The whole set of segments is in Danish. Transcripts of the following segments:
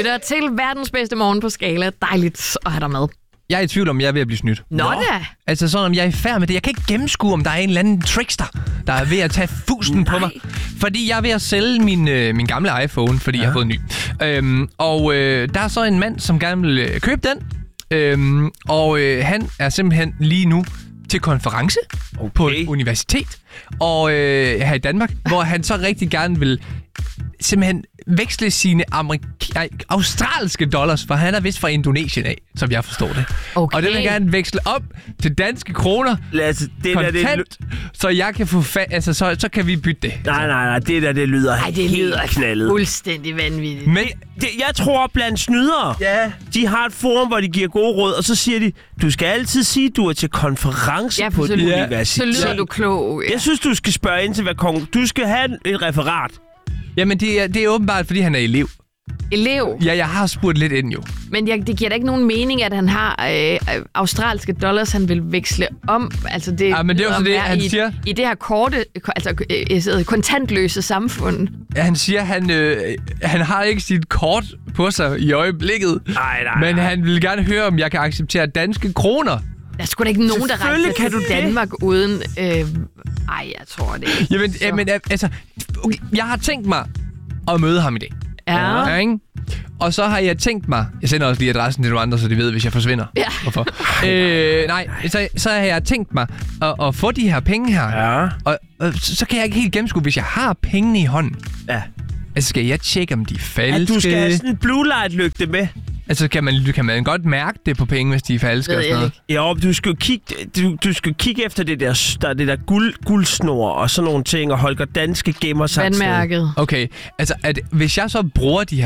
lytter til verdens bedste morgen på Skala. Dejligt at have dig med. Jeg er i tvivl om, jeg er ved at blive snydt. Nå da. Altså sådan, om jeg er i færd med det. Jeg kan ikke gennemskue, om der er en eller anden trickster, der er ved at tage fusen på mig. Fordi jeg er ved at sælge min gamle iPhone, fordi jeg har fået en ny. Der er så en mand, som gerne vil købe den. Han er simpelthen lige nu til konference på et universitet her i Danmark, hvor han så rigtig gerne vil simpelthen veksle sine australske dollars, for han er vist fra Indonesien af, som jeg forstår det. Okay. Og det vil gerne veksle op til danske kroner, kontant, så jeg kan få så kan vi bytte det. Nej, det der, det lyder helt knaldet. Fuldstændig vanvittigt. Men jeg tror blandt snydere, de har et forum, hvor de giver gode råd, og så siger de, du skal altid sige, at du er til konference på et universitet. Så lyder du klog. Ja. Jeg synes, du skal spørge ind til, du skal have et referat. Jamen, det er åbenbart, fordi han er elev. Elev? Ja, jeg har spurgt lidt ind jo. Men det giver da ikke nogen mening, at han har australske dollars, han vil veksle om. Altså det, men det er jo så det, han siger. I det her kontantløse samfund. Ja, han siger, han har ikke sit kort på sig i øjeblikket. Nej. Men han vil gerne høre, om jeg kan acceptere danske kroner. Der er sgu da ikke nogen, der rejser til Danmark uden... jeg tror det ikke. Jamen, altså, jeg har tænkt mig at møde ham i dag. Ja. Ikke? Og så har jeg tænkt mig... Jeg sender også lige adressen til nogle andre, så de ved, hvis jeg forsvinder. Ja. Hvorfor? Så har jeg tænkt mig at få de her penge her. Ja. Og så kan jeg ikke helt gennemskue, hvis jeg har pengene i hånden. Ja. Altså, skal jeg tjekke, om de er falske? At du skal have sådan en blue light lygte med. Altså, kan man godt mærke det på penge, hvis de er falske og sådan noget? Ja, du skal kigge efter det der guldsnor og sådan nogle ting, og Holger Danske gemmer sig. Vandmærket. Okay, altså, hvis jeg så bruger de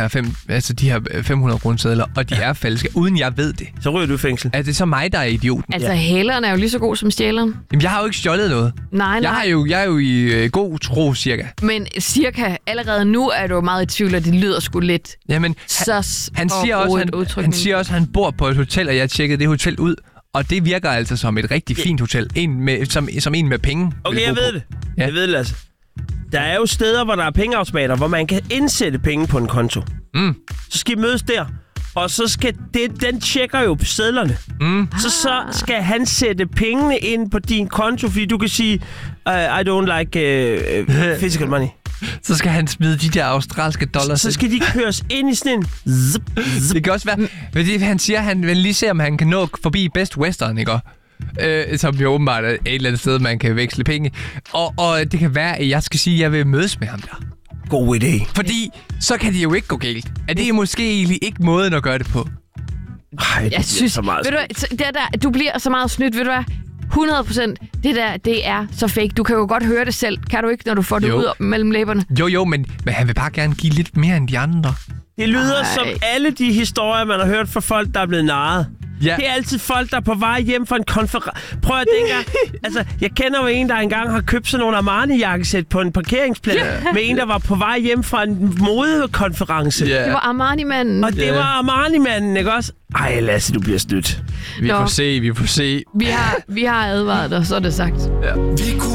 her 500 kronesedler, og de er falske, uden jeg ved det. Så ryger du i fængsel. Er det så mig, der er idioten? Altså, hæleren er jo lige så god som stjæleren. Jamen, jeg har jo ikke stjålet noget. Nej. Jeg er jo i god tro, cirka. Men cirka allerede nu er du meget i tvivl, og det lyder sgu lidt. Jamen, han siger også, at han bor på et hotel, og jeg tjekkede det hotel ud. Og det virker altså som et rigtig fint hotel. Som en med penge. Okay, jeg ved det. Ja. Jeg ved det, altså. Der er jo steder, hvor der er pengeautomater, hvor man kan indsætte penge på en konto. Så skal I mødes der. Og så skal den tjekker jo sedlerne. Så skal han sætte pengene ind på din konto, fordi du kan sige, I don't like physical money. Så skal han smide de der australske dollars. Så skal de køres ind i sådan en... Det kan også være... Fordi han siger, at han vil lige se, om han kan nå forbi Best Western, ikke? Som jo åbenbart er et eller andet sted, man kan veksle penge. Og det kan være, at jeg skal sige, at jeg vil mødes med ham der. God idé. Fordi så kan det jo ikke gå galt. Er det måske egentlig ikke måden at gøre det på? Jeg synes... Så meget du bliver så meget snydt, ved du hvad? 100%. Det der, det er så fake. Du kan jo godt høre det selv. Kan du ikke, når du får det ud mellem læberne? Jo, men han vil bare gerne give lidt mere end de andre. Det lyder som alle de historier, man har hørt fra folk, der er blevet narret. Ja. Det er altid folk, der er på vej hjem fra en konference. Prøv at dengang. Altså, jeg kender jo en, der engang har købt sådan nogle Armani-jakkesæt på en parkeringsplads med en, der var på vej hjem fra en modekonference. Yeah. Det var Armani-manden. Og det var Armani-manden, ikke også? Ej, Lasse, du bliver stødt. Vi får se. Vi har advaret dig, så er det sagt. Ja.